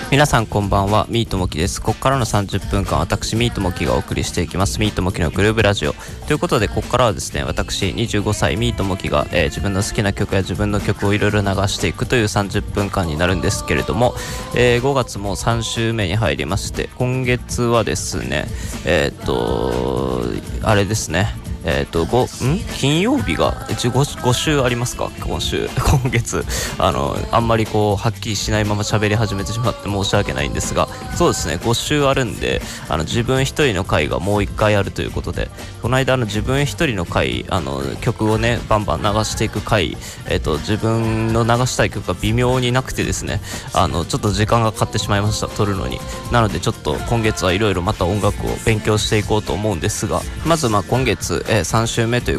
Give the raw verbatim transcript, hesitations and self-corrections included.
皆さんこんばんは、ミートモキです。ここからのさんじゅっぷんかん、私ミートモキがお送りしていきます、ミートモキのグルーブラジオということで、ここからはですね、私にじゅうごさいミートモキが、えー、自分の好きな曲や自分の曲をいろいろ流していくというさんじゅっぷんかんになるんですけれども、えー、ごがつもさん週目に入りまして、今月はですね、えー、っとあれですねえー、とごん金曜日が 5, 5週ありますか、今週今月あのあんまりこうはっきりしないまま喋り始めてしまって申し訳ないんですが、そうですね、ご週あるんで、あの自分一人の回がもういっかいあるということで、この間あの自分一人の回、あの曲をねバンバン流していく回、えー、と自分の流したい曲が微妙になくてですね、あのちょっと時間がかかってしまいました、撮るのに。なのでちょっと今月はいろいろまた音楽を勉強していこうと思うんですが、まずまあ今月えー、さん週目という